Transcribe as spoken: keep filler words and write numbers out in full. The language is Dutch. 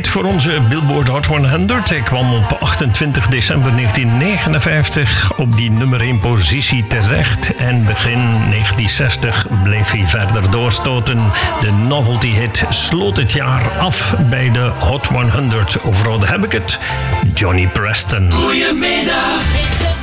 hit voor onze Billboard Hot honderd. Hij kwam op achtentwintig december negentien negenenvijftig op die nummer één positie terecht. En begin negentien zestig bleef hij verder doorstoten. De novelty hit sloot het jaar af bij de Hot honderd. Overal heb ik het. Johnny Preston. Goedemiddag.